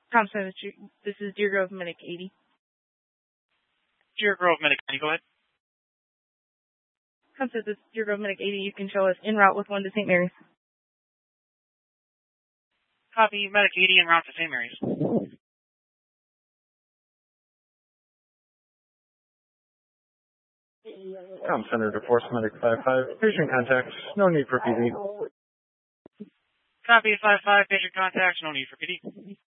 Thompson, this is Deer Grove Medic 80. Deer Grove Medic 80, go ahead. Thompson, this is Deer Grove Medic 80. You can show us en route with 1 to St. Mary's. Copy, Medic 80 en route to St. Mary's. Center to Force Medic 55. Patient contacts. No need for PD. Copy, 55. Patient contacts. No need for PD.